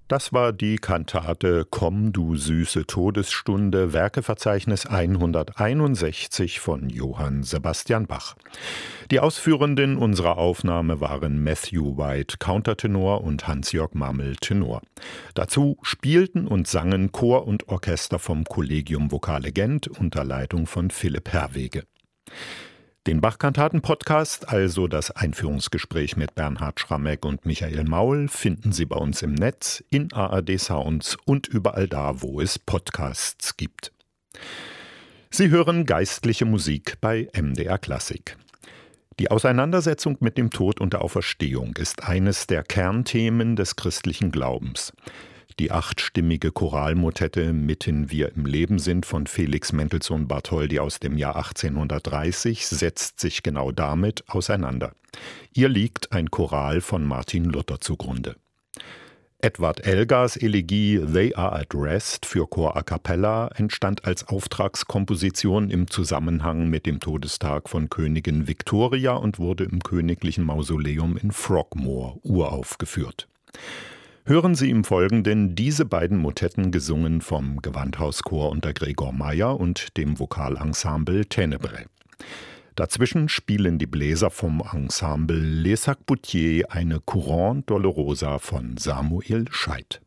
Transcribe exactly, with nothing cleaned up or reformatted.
Das war die Kantate »Komm, du süße Todesstunde«, Werkeverzeichnis hunderteinundsechzig von Johann Sebastian Bach. Die Ausführenden unserer Aufnahme waren Matthew White, Countertenor, und Hans-Jörg Mammel, Tenor. Dazu spielten und sangen Chor und Orchester vom Collegium Vocale Gent unter Leitung von Philipp Herwege. Den Bach-Kantaten-Podcast, also das Einführungsgespräch mit Bernhard Schrammeck und Michael Maul, finden Sie bei uns im Netz, in A R D Sounds und überall da, wo es Podcasts gibt. Sie hören geistliche Musik bei M D R Klassik. Die Auseinandersetzung mit dem Tod und der Auferstehung ist eines der Kernthemen des christlichen Glaubens. Die achtstimmige Choralmotette »Mitten wir im Leben sind« von Felix Mendelssohn Bartholdy aus dem Jahr achtzehnhundertdreißig setzt sich genau damit auseinander. Ihr liegt ein Choral von Martin Luther zugrunde. Edward Elgars Elegie »They are at rest« für Chor a cappella entstand als Auftragskomposition im Zusammenhang mit dem Todestag von Königin Victoria und wurde im Königlichen Mausoleum in Frogmore uraufgeführt. Hören Sie im Folgenden diese beiden Motetten gesungen vom Gewandhauschor unter Gregor Meyer und dem Vokalensemble Ténèbres. Dazwischen spielen die Bläser vom Ensemble Les Sac-Poutiers eine Courante Dolorosa von Samuel Scheidt.